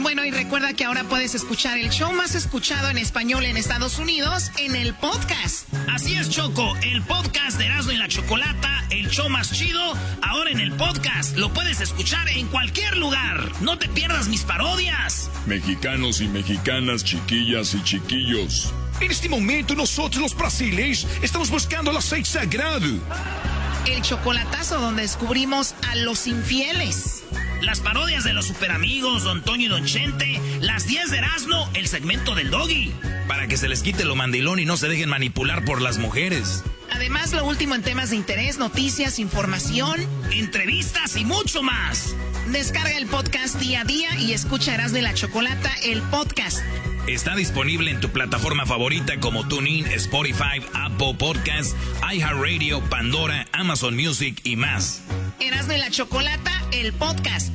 Bueno, y recuerda que ahora puedes escuchar el show más escuchado en español en Estados Unidos en el podcast. Así es, Choco, el podcast de Erasmo y la Chocolata, el show más chido, ahora en el podcast. Lo puedes escuchar en cualquier lugar. No te pierdas mis parodias. Mexicanos y mexicanas, chiquillas y chiquillos. En este momento nosotros los brasileños estamos buscando el aceite sagrado. El chocolatazo donde descubrimos a los infieles. Las parodias de los superamigos, Don Toño y Don Chente, las 10 de Erasmo, el segmento del Doggy. Para que se les quite lo mandilón y no se dejen manipular por las mujeres. Además, lo último en temas de interés, noticias, información, entrevistas y mucho más. Descarga el podcast día a día y escucha Erasmo y la Chocolata, el podcast. Está disponible en tu plataforma favorita como TuneIn, Spotify, Apple Podcasts, iHeartRadio, Pandora, Amazon Music y más. Erasmo y la Chocolata, el podcast.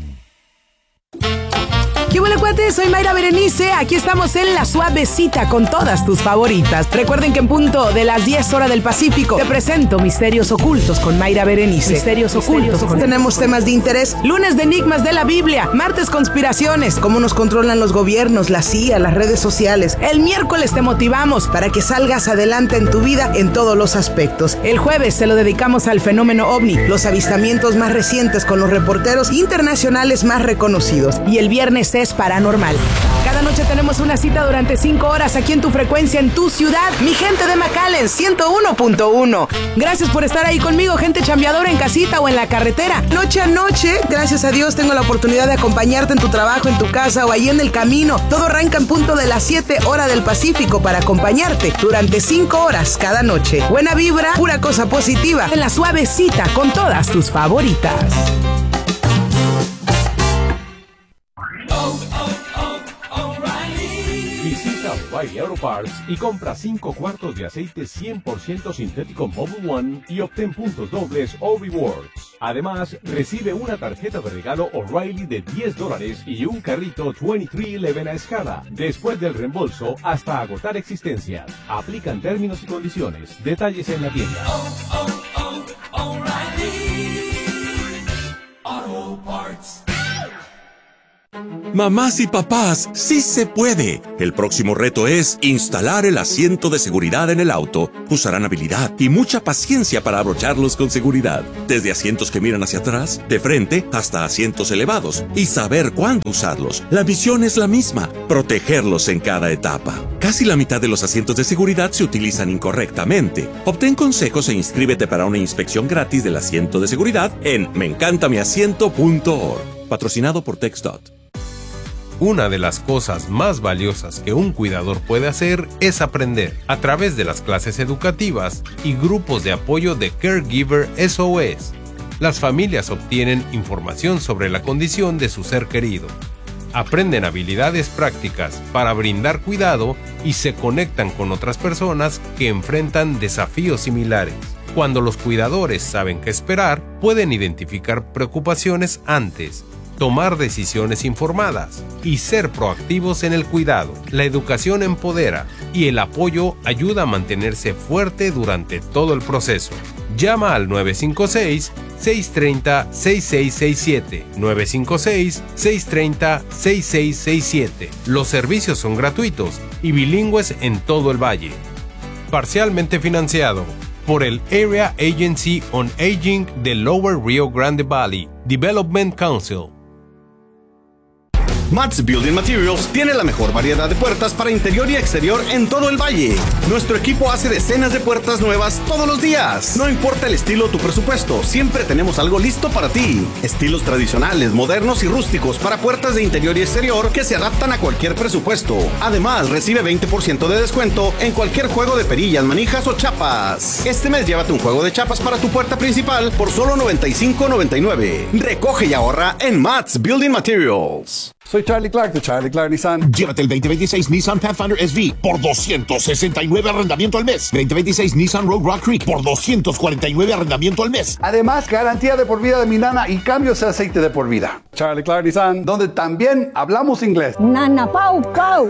¿Qué huele, cuates? Soy Mayra Berenice. Aquí estamos en La Suavecita con todas tus favoritas. Recuerden que en punto de las 10 horas del Pacífico te presento Misterios Ocultos con Mayra Berenice. Misterios Ocultos. Tenemos temas de interés. Lunes de Enigmas de la Biblia. Martes Conspiraciones. Cómo nos controlan los gobiernos, la CIA, las redes sociales. El miércoles te motivamos para que salgas adelante en tu vida en todos los aspectos. El jueves se lo dedicamos al fenómeno OVNI, los avistamientos más recientes con los reporteros internacionales más reconocidos. Y el viernes es paranormal. Cada noche tenemos una cita durante 5 horas aquí en tu frecuencia, en tu ciudad. Mi gente de McAllen, 101.1. Gracias por estar ahí conmigo, gente chambeadora en casita o en la carretera. Noche a noche, gracias a Dios, tengo la oportunidad de acompañarte en tu trabajo, en tu casa o ahí en el camino. Todo arranca en punto de las 7 horas del Pacífico para acompañarte durante 5 horas cada noche. Buena vibra, pura cosa positiva. En La Suavecita con todas tus favoritas. Visita O'Reilly Auto Parts y compra 5 cuartos de aceite 100% sintético Mobil One y obtén puntos dobles o rewards. Además, recibe una tarjeta de regalo O'Reilly de $10 y un carrito 2311 a escala. Después del reembolso, hasta agotar existencias. Aplican términos y condiciones. Detalles en la tienda. O'Reilly Auto Parts. Mamás y papás, sí se puede. El próximo reto es instalar el asiento de seguridad en el auto. Usarán habilidad y mucha paciencia para abrocharlos con seguridad. Desde asientos que miran hacia atrás, de frente, hasta asientos elevados. Y saber cuándo usarlos. La misión es la misma, protegerlos en cada etapa. Casi la mitad de los asientos de seguridad se utilizan incorrectamente. Obtén consejos e inscríbete para una inspección gratis del asiento de seguridad en meencantamiasiento.org. Patrocinado por TxDOT. Una de las cosas más valiosas que un cuidador puede hacer es aprender a través de las clases educativas y grupos de apoyo de Caregiver SOS. Las familias obtienen información sobre la condición de su ser querido, aprenden habilidades prácticas para brindar cuidado y se conectan con otras personas que enfrentan desafíos similares. Cuando los cuidadores saben qué esperar, pueden identificar preocupaciones antes, tomar decisiones informadas y ser proactivos en el cuidado. La educación empodera y el apoyo ayuda a mantenerse fuerte durante todo el proceso. Llama al 956-630-6667. 956-630-6667. Los servicios son gratuitos y bilingües en todo el valle. Parcialmente financiado por el Area Agency on Aging de Lower Rio Grande Valley Development Council. Matt's Building Materials tiene la mejor variedad de puertas para interior y exterior en todo el valle. Nuestro equipo hace decenas de puertas nuevas todos los días. No importa el estilo o tu presupuesto, siempre tenemos algo listo para ti. Estilos tradicionales, modernos y rústicos para puertas de interior y exterior que se adaptan a cualquier presupuesto. Además, recibe 20% de descuento en cualquier juego de perillas, manijas o chapas. Este mes llévate un juego de chapas para tu puerta principal por solo $95.99. Recoge y ahorra en Matt's Building Materials. Soy Charlie Clark de Charlie Clark Nissan. Llévate el 2026 Nissan Pathfinder SV por $269 arrendamiento al mes. 2026 Nissan Rogue Rock Creek por $249 arrendamiento al mes. Además, garantía de por vida de mi nana y cambios de aceite de por vida. Charlie Clark Nissan, donde también hablamos inglés. Nana Pau Pau.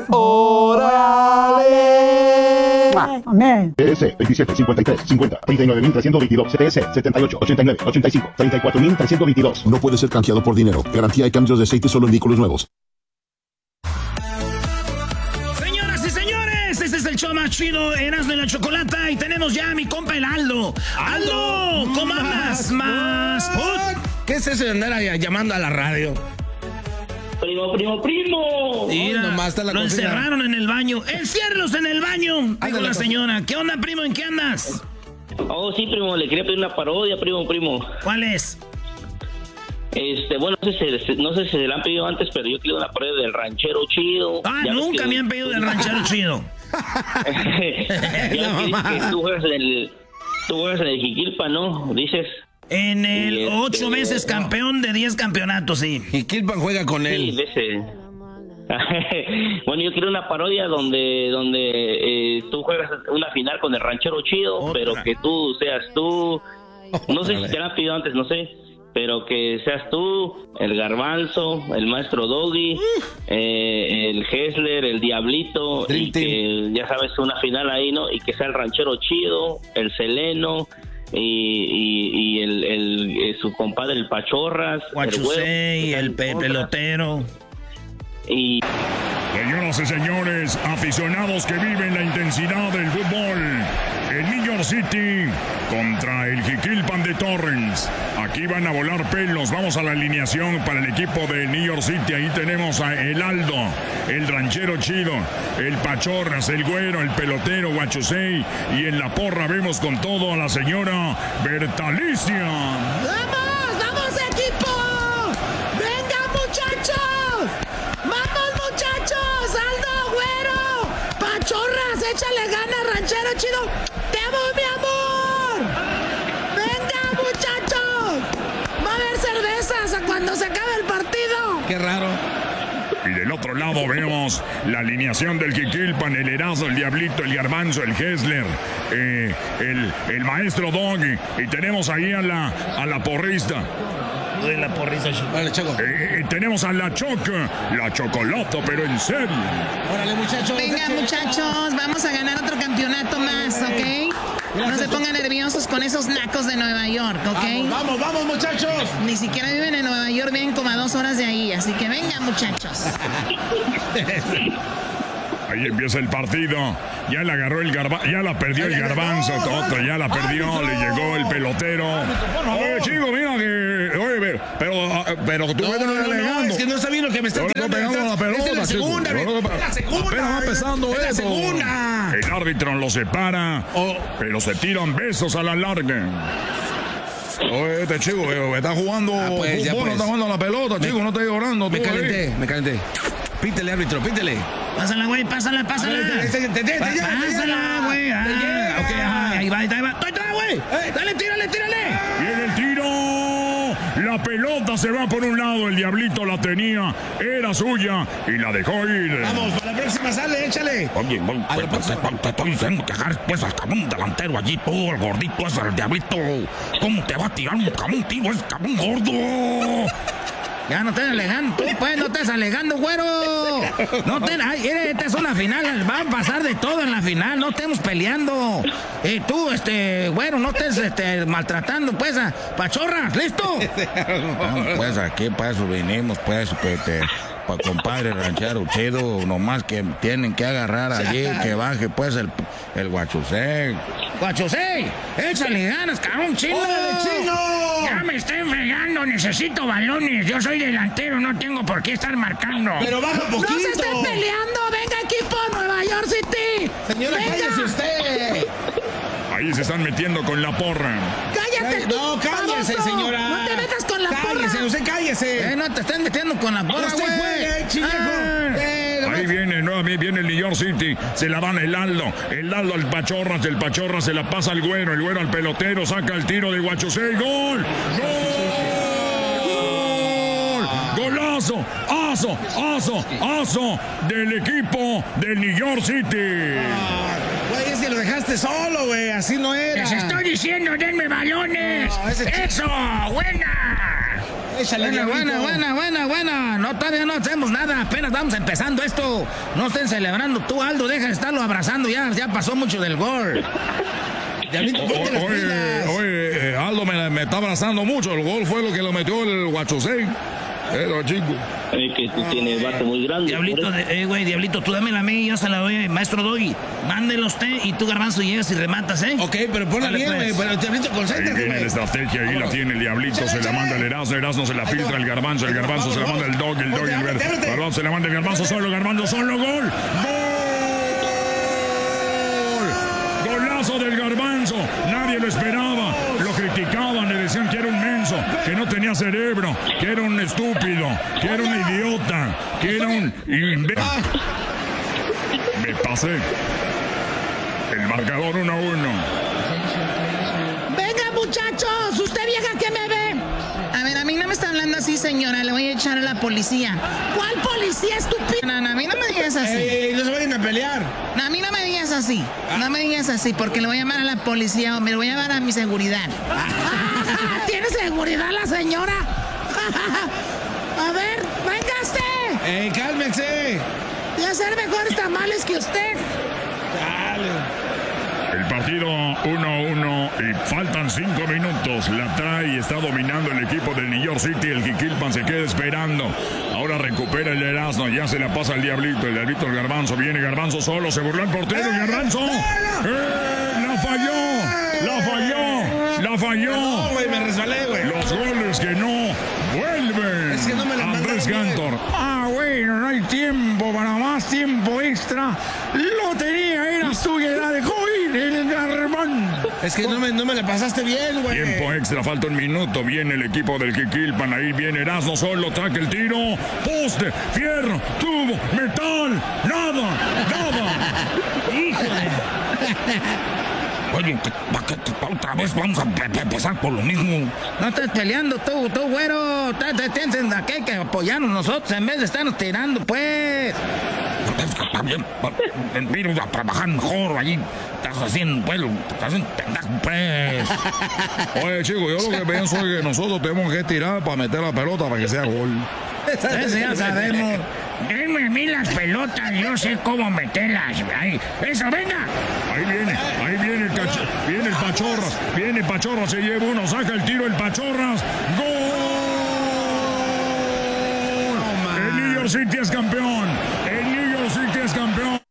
¡Órale! Amén. TS 27 53 50 39.322. CTS 78 89 85 34.322. No puede ser canjeado por dinero. Garantía y cambios de aceite solo en vehículos nuevos. Señores, este es el show más chido, Erasmo y la Chocolata, y tenemos ya a mi compa el Aldo. ¡Aldo! ¿Cómo andas? Más. ¿Qué es eso de andar llamando a la radio? Primo. Mira, nomás está la lo cocina. encerraron en el baño. ¡Enciérralos en el baño! Dijo la señora. ¿Qué onda, primo? ¿En qué andas? Oh, sí, primo, le quería pedir una parodia, primo. ¿Cuál es? Bueno, no sé si se la han pedido antes, pero yo quiero una parodia del Ranchero Chido. Ah, nunca me han pedido del Ranchero Chido. Que tú juegas en el Jiquilpan, ¿no? Dices. En el 8 veces campeón de 10 campeonatos, sí. Y Kilpan juega con él. Sí, bueno, yo quiero una parodia donde tú juegas una final con el Ranchero Chido, pero que tú seas tú. No sé si te la han pedido antes, no sé. Pero que seas tú, el Garbanzo, el Maestro Doggy, el Hessler, el Diablito, y que ya sabes, una final ahí, ¿no? Y que sea el Ranchero Chido, el Seleno, y su compadre, el Pachorras, Guachusei, el pelotero. Y... Señoras y señores, aficionados que viven la intensidad del fútbol, el New York City contra el Jiquilpan de Torrance. Aquí van a volar pelos. Vamos a la alineación para el equipo de New York City. Ahí tenemos a el Aldo, el Ranchero Chido, el Pachorras, el Güero, el pelotero Guachusei, y en la porra vemos con todo a la señora Bertalicia. ¡Vamos! ¡Vamos, equipo! ¡Venga, muchachos! ¡Vamos, muchachos! ¡Aldo, Güero! ¡Pachorras! ¡Échale ganas, Ranchero Chido! ¡Te amo, mi amor! ¡Venga, muchachos! ¡Va a haber cervezas a cuando se acabe el partido! ¡Qué raro! Y del otro lado vemos la alineación del Jiquilpan, el Erasmo, el Diablito, el Garbanzo, el Hessler, el Maestro Doggy, y tenemos ahí a la porrista. La porrista, vale, Choco. Tenemos a la Chocolata, pero en serio. Órale, muchachos. Venga, muchachos, vamos a ganar otro campeonato más, ¿ok? No se pongan nerviosos con esos nacos de Nueva York, ¿ok? Vamos, muchachos. Ni siquiera viven en Nueva York, viven como a 2 horas de ahí, así que venga, muchachos. Ahí empieza el partido. Ya la agarró ya la perdió el Garbanzo, Toto, ya la perdió, le llegó el pelotero. Oye, chico, mira que... Oye, pero tú no alegando. Es que no sabía lo que me está tirando. Pegando la pelota, es la segunda, apenas va empezando es esto. la segunda. El árbitro lo separa, pero se tiran besos a la larga. Oye, este chico está jugando fútbol, no está jugando la pelota, chico, no está llorando. Me calenté. Pítele, árbitro, pítele. Pásala, güey, pásala. Pásala, güey. Ahí va. ¡Estoy, güey! ¡Dale, tírale! ¡Viene el tiro! La pelota se va por un lado, el Diablito la tenía, era suya y la dejó ir. Vamos, para la próxima sale, échale. Oye, te estoy diciendo que agarres pues hasta un delantero allí, tú, el gordito ese, el Diablito. ¿Cómo te va a tirar un tiro ese cabrón gordo? Ya no estés alegando, tú pues, no estés alegando, güero. No te, esta es una final, va a pasar de todo en la final, no estemos peleando. Y tú, güero, no estés maltratando, pues, a Pachorras, ¿listo? Pues aquí, para eso vinimos, pues, para compadre Ranchero Chido, nomás que tienen que agarrar allí, que baje, pues, el Guachusei. ¡Guachusei! ¡Échale ganas, cabrón, chino! ¡Órale, chino! ¡Ya me estoy fregando! Necesito balones. Yo soy delantero, no tengo por qué estar marcando. ¡Pero baja poquito! ¡No se estén peleando! ¡Venga, equipo, Nueva York City! Señora, cállese usted. Ahí se están metiendo con la porra. ¡Cállate tú! No, cállese, baboso. señora. ¡No te metas con la porra! ¡Cállese, usted cállese! No te estén metiendo con la porra, ¡Usted juegue, chinejo! Ahí viene el New York City, se la dan el Aldo al Pachorras, el Pachorras se la pasa al Güero, el Güero al pelotero, saca el tiro de Guachusei, ¡gol! ¡Golazo! ¡Aso del equipo del New York City! Güey, es que lo dejaste solo, güey, así no era. ¡Les estoy diciendo, denme balones! No, ¡Eso! ¡Buena! Échale, Buena. No, todavía no hacemos nada. Apenas vamos empezando esto. No estén celebrando. Tú, Aldo, deja de estarlo abrazando. Ya pasó mucho del gol. Oye, Aldo me está abrazando mucho. El gol fue lo que lo metió el Guachusei. Eso, chico. Que tú tienes bate muy grande. Diablito, güey, Diablito, tú dámela a mí, yo se la doy, maestro Doggy. Mándelo usted y tú, Garbanzo, llegas y rematas, ¿eh? Ok, pero ponla Dale, bien, güey. pues. Pero el Diablito, Ahí concéntrate, viene güey. la estrategia, ahí la tiene el Diablito, se la manda el Erasmo se la filtra el Garbanzo se la manda el Doggy, Garbanzo se la manda el Garbanzo solo, ¡gol! ¡Golazo del Garbanzo! Nadie lo esperaba, lo criticaban, le decían que era un menso, que no tenía cerebro, que era un estúpido, que era un idiota, que era un Me pasé. El marcador 1-1. Venga, muchachos, usted vieja que me ve. A ver, a mí no me está hablando así, señora. Le voy a echar a la policía. ¿Cuál policía, estúpido? No, a mí no me digas así. No se vayan a pelear. No, a mí no me digas así. No me digas así, porque le voy a llamar a la policía o me lo voy a llamar a mi seguridad. ¿Tiene seguridad la señora? A ver, venga usted. Cálmense. Y hacer mejores tamales que usted. Dale. El partido 1-1 y faltan 5 minutos. La trae y está dominando el equipo del New York City. El Jiquilpan se queda esperando. Ahora recupera el Erasmo. Ya se la pasa al Diablito. El Diablito, el Garbanzo. Viene Garbanzo solo. Se burló el portero. El Garbanzo. ¡La falló! No, güey, me resbalé, güey. Los goles que no vuelven. Es que no me la Andrés Cantor. Bueno, no hay tiempo para más, tiempo extra. Lo tenía, era suya, la dejó ir el Garbanzo. Es que no me la pasaste bien, güey. Tiempo extra, falta un minuto. Viene el equipo del Jiquilpan. Ahí viene Erasmo solo. Traca el tiro. Poste, fierro, tubo, metal. Nada. Híjole. Oye, otra vez vamos a empezar por lo mismo. No estés peleando tú, güero. Tienes aquí que apoyarnos nosotros en vez de estarnos tirando, pues. Está bien, ir a trabajar mejor allí. Estás haciendo, pues, pendejo, pues. Oye, chicos, yo lo que pienso es que nosotros tenemos que tirar para meter la pelota para que sea gol. Eso ya sabemos. Denme a mí las pelotas, yo sé cómo meterlas. Ahí, eso, venga. Ahí viene el Pachorras, se lleva uno, saca el tiro el Pachorras. ¡Gol! El New York City es campeón.